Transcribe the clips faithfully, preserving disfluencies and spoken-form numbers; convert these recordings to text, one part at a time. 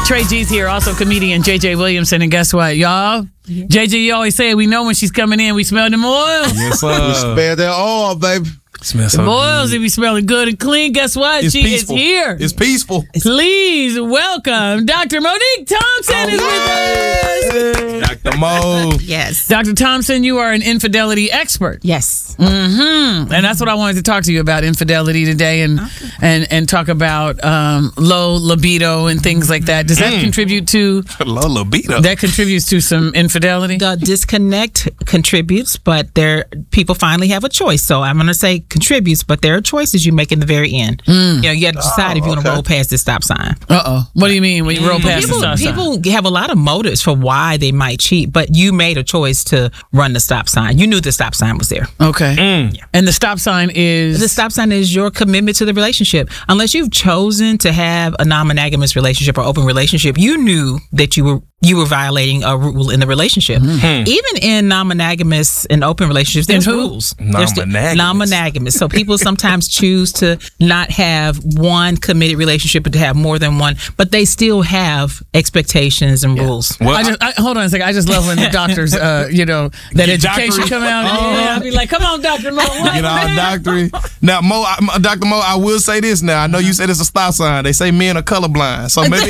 Trey G's here, also comedian J J Williamson, and guess what, y'all? Yeah. J J, you always say we know when she's coming in. We smell them oils. Yes, sir. We smell that oil, baby. Smells the so oils, good. if you smelling good and clean, guess what? It's she peaceful. is here. It's peaceful. Please welcome Doctor Monique Thompson Oh, is with us. Doctor Mo. Yes. Doctor Thompson, you are an infidelity expert. Yes. Mm-hmm. And that's what I wanted to talk to you about, infidelity today, and okay. and and talk about um, low libido and things like that. Does that mm. contribute to low libido? That contributes to some infidelity. The disconnect contributes, but there people finally have a choice. So I'm going to say contributes, but there are choices you make in the very end. Mm. You know, you got to decide oh, if you want to okay. roll past the stop sign. Uh oh. What do you mean when you roll past people, the stop people sign? People have a lot of motives for why they might cheat, but you made a choice to run the stop sign. You knew the stop sign was there. Okay. Mm. Yeah. And the stop sign is? The stop sign is your commitment to the relationship. Unless you've chosen to have a non-monogamous relationship or open relationship, you knew that you were you were violating a rule in the relationship. Mm-hmm. Even in non-monogamous and open relationships, there's rules. Non-monogamous. Non-monogamous. So people sometimes choose to not have one committed relationship, but to have more than one. But they still have expectations and yeah. rules. Well, I just I, hold on a second. I just love when the doctors, uh, you know, that education doctor, come out. Uh, yeah, I'll be like, come on, Doctor Mo. Get all doctory. Now, Mo, I, Doctor Mo, I will say this. Now, I know you said it's a stop sign. They say men are colorblind, so maybe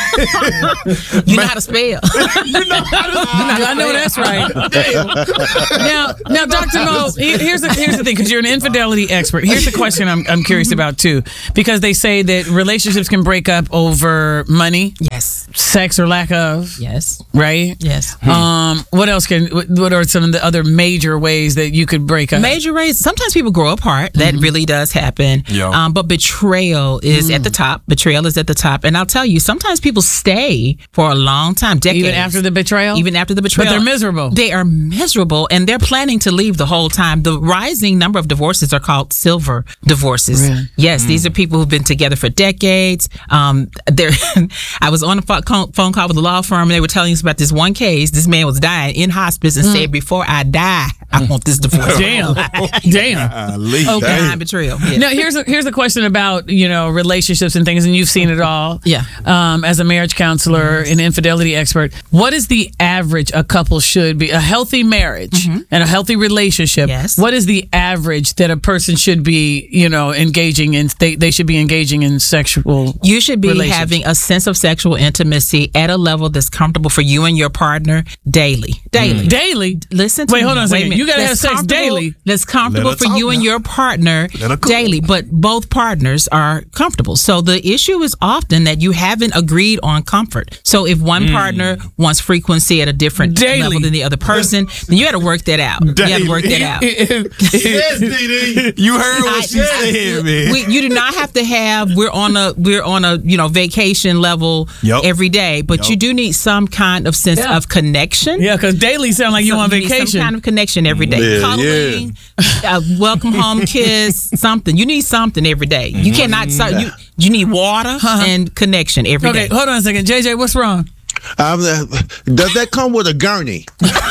I. You know how to spell. you know how to spell. I know that's right. now, now, Doctor Mo, here's the here's the thing, because you're an infidelity expert. Here's the question I'm I'm curious about too, because they say that relationships can break up over money, yes, sex or lack of, yes, right, yes. Um, what else can? What are some of the other major ways that you could break up? Major ways. Sometimes people grow apart. That mm-hmm. really does happen. Yeah. Um, but betrayal is mm. at the top. Betrayal is at the top, and I'll tell you, sometimes people stay for a long time, decades, even after the betrayal. Even after the betrayal, but they're miserable. They are miserable, and they're planning to leave the whole time. The rising number of divorces are called silver divorces. Really? Yes, Mm. these are people who've been together for decades. Um, they're. I was on a phone call with a law firm, and they were telling us about this one case. This man was dying in hospice and mm. said, "Before I die, I want this divorce." Damn, damn. Okay, damn. Betrayal. Yeah. Now here's a, here's a question about, you know, relationships and things, and you've seen it all. Yeah. Um, as a marriage counselor, an infidelity expert, what is the average a couple should be? A healthy marriage mm-hmm. and a healthy relationship. Yes. What is the average that a person should be, you know, engaging in? They they should be engaging in sexual. You should be having a sense of sexual intimacy at a level that's comfortable for you and your partner daily. Daily. Mm. Daily. Listen to Wait, me. hold on a second. Wait a You gotta that's have sex daily. That's comfortable for you now. And your partner daily, but both partners are comfortable. So the issue is often that you haven't agreed on comfort. So if one mm. partner wants frequency at a different daily. level than the other person, then you got to work that out. Daily. You got to work that out. Yes, D D. You heard what I, she I, said, man. We, you do not have to have. We're on a we're on a you know vacation level yep. every day, but yep. you do need some kind of sense yeah. of connection. Yeah, because daily sound like you so on you vacation. Need some kind of connection every day. Yeah, Cuddling, yeah. Uh, welcome home kiss, something. You need something every day. You cannot. So you you need water uh-huh. and connection every okay, day. hold on a second, J J. What's wrong? Um, uh, does that come with a gurney?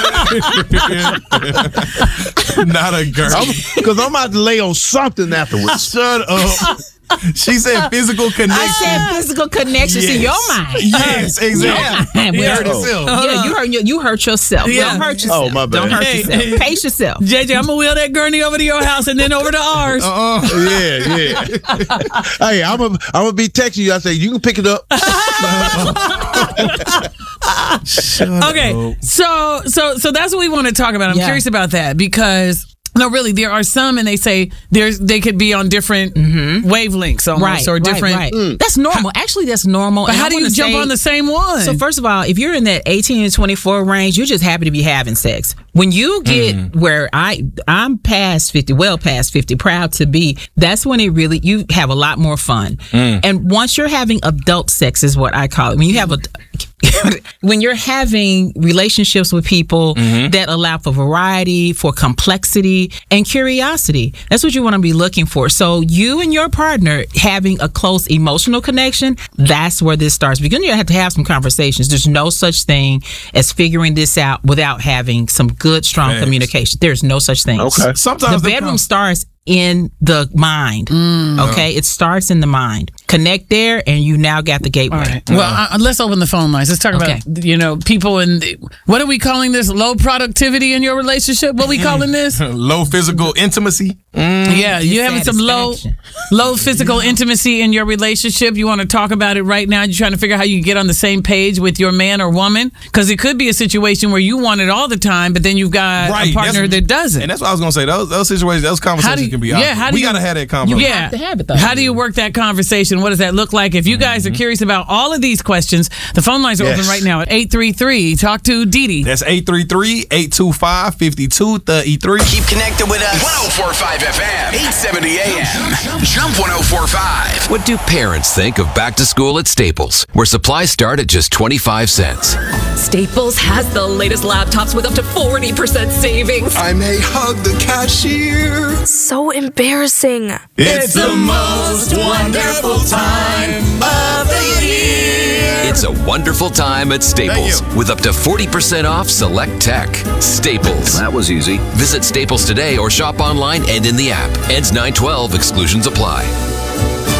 Not a gurney. Because I'm about to lay on something afterwards. Shut up. She said physical connection. I said physical connections yes. in your mind. Yes, exactly. Your mind. He Well, hurt himself. Yeah, you hurt you hurt yourself. Yeah. Don't hurt yourself. Oh, my bad. Don't hurt Hey, yourself. hey. Pace yourself. J J, I'm gonna wheel that gurney over to your house and then over to ours. Uh-uh. Yeah, yeah. Hey, I'm gonna I'm gonna be texting you. I say you can pick it up. Okay, so so so that's what we want to talk about. I'm Yeah. curious about that because no, really, there are some, and they say there's they could be on different mm-hmm. wavelengths almost, Right, or different. Right, right. Mm. That's normal. Actually, that's normal. But And how I do you wanna jump say, on the same one? So first of all, if you're in that eighteen to twenty-four range, you're just happy to be having sex. When you get mm. where I I'm past fifty, well past fifty, proud to be, that's when it really you have a lot more fun. Mm. And once you're having adult sex is what I call it. When you have a when you're having relationships with people mm-hmm. that allow for variety, for complexity, and curiosity, that's what you want to be looking for. So you and your partner having a close emotional connection, that's where this starts. Because you have to have some conversations. There's no such thing as figuring this out without having some good, strong Thanks. communication. There's no such thing. Okay. Sometimes the bedroom come- starts in the mind. Okay, it starts in the mind. Connect there, and you now got the gateway. All right. Well, uh, let's open the phone lines. Let's talk Okay. about, you know, people in, the, what are we calling this? Low productivity in your relationship? What are we calling this? Low physical intimacy. Yeah, you having some low, Dissatisfaction. low physical intimacy in your relationship. You want to talk about it right now. You're trying to figure out how you can get on the same page with your man or woman, because it could be a situation where you want it all the time, but then you've got Right, a partner that's- that doesn't. And that's what I was gonna say. Those those situations, those How conversations do you- can be yeah, awkward. how do we you- gotta have that You conversation. yeah. have to have it, though. How do you work that conversation? What does that look like? If you guys are curious about all of these questions, the phone lines are Yes. open right now at eight three three. Talk to Dee Dee. That's eight three three, eight two five, five two three three. Keep connected with us. one oh four point five F M, eight seventy A M. Jump one oh four point five. What do parents think of back to school at Staples, where supplies start at just twenty-five cents? Staples has the latest laptops with up to forty percent savings. I may hug the cashier. So embarrassing. It's the most wonderful time of the year. It's a wonderful time at Staples, Thank you. with up to forty percent off select tech. Staples. That was easy. Visit Staples today or shop online and in the app. Ends nine twelve. Exclusions apply.